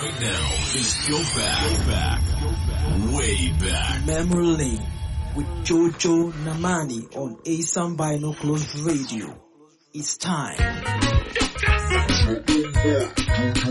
right now is go back, way back. Memory Lane with Jojo Namani on ASAM Binoculars Radio. It's time.